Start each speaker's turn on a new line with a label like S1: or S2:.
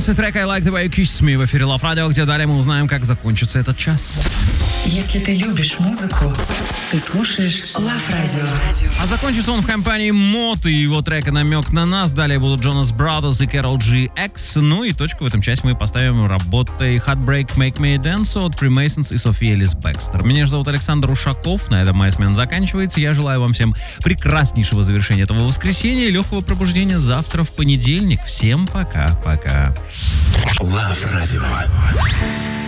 S1: Бейонсе, трек I Like The Way You Kiss Me в эфире Love Radio, где далее мы узнаем, как закончится этот час.
S2: Если ты любишь музыку, ты слушаешь Love Radio.
S1: А закончится он в компании Мот и его трека «Намек на нас». Далее будут Jonas Brothers и Karol G X. Ну и точку в этом части мы поставим работой Heartbreak Make Me Dance от Freemasons и Софии Элис Бекстер. Меня зовут Александр Ушаков. На этом моя смена заканчивается. Я желаю вам всем прекраснейшего завершения этого воскресенья и легкого пробуждения завтра в понедельник. Всем пока-пока.
S3: Love Radio.